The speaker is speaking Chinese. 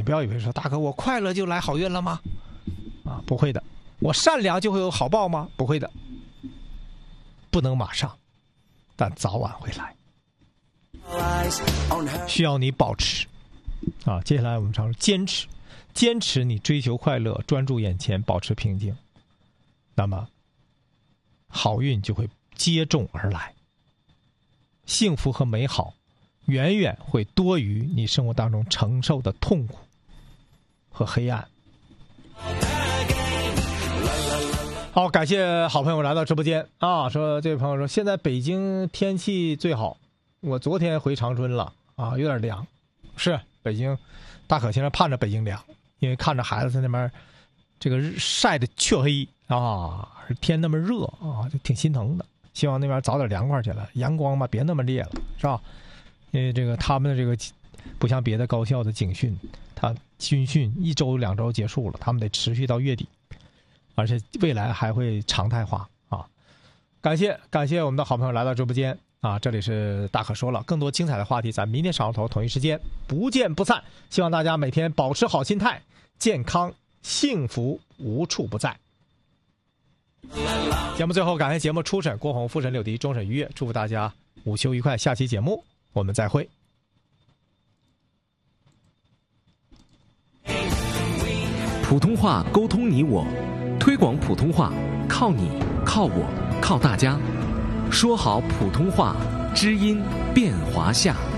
你不要以为说大哥我快乐就来好运了吗？啊，不会的。我善良就会有好报吗？不会的。不能马上，但早晚会来。需要你保持啊！接下来我们常说坚持你追求快乐，专注眼前，保持平静，那么好运就会接踵而来。幸福和美好远远会多于你生活当中承受的痛苦和黑暗。好，感谢好朋友来到直播间啊！说这位朋友说，现在北京天气最好，我昨天回长春了啊，有点凉。是北京，大可现在盼着北京凉，因为看着孩子在那边这个晒的黢黑啊，天那么热啊，就挺心疼的。希望那边早点凉快起来，阳光嘛别那么烈了，是吧？因为这个他们的这个不像别的高校的警训，他军训1周2周结束了，他们得持续到月底。而且未来还会常态化啊！感谢我们的好朋友来到直播间啊！这里是大可说了，更多精彩的话题，咱明天上午头同一时间不见不散。希望大家每天保持好心态，健康幸福无处不在。节目最后，感谢节目初审郭红、复审柳迪、终审于越，祝福大家午休愉快。下期节目我们再会。 普通话沟通你我。推广普通话，靠你，靠我，靠大家。说好普通话，知音变华夏。